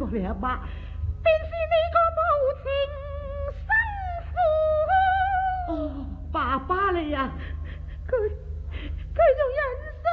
過你阿媽，便是你個無情生父。哦，爸爸你啊，佢仲有